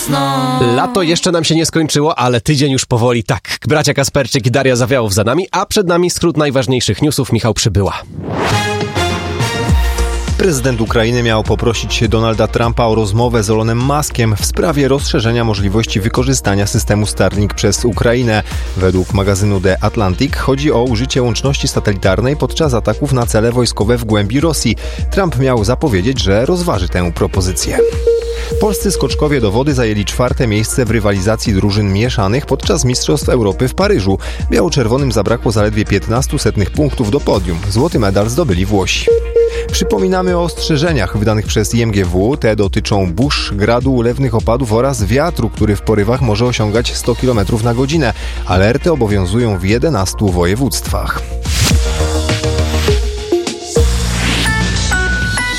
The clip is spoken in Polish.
wiosną. Lato jeszcze nam się nie skończyło, ale tydzień już powoli tak. Bracia Kasperczyk i Daria Zawiałow za nami, a przed nami skrót najważniejszych newsów. Michał Przybyła. Prezydent Ukrainy miał poprosić Donalda Trumpa o rozmowę z Elonem Muskiem w sprawie rozszerzenia możliwości wykorzystania systemu Starlink przez Ukrainę. Według magazynu The Atlantic chodzi o użycie łączności satelitarnej podczas ataków na cele wojskowe w głębi Rosji. Trump miał zapowiedzieć, że rozważy tę propozycję. Polscy skoczkowie do wody zajęli 4. miejsce w rywalizacji drużyn mieszanych podczas Mistrzostw Europy w Paryżu. Biało-czerwonym zabrakło zaledwie 0,15 punktów do podium. Złoty medal zdobyli Włosi. Przypominamy o ostrzeżeniach wydanych przez IMGW. Te dotyczą burz, gradu, ulewnych opadów oraz wiatru, który w porywach może osiągać 100 km na godzinę. Alerty obowiązują w 11 województwach.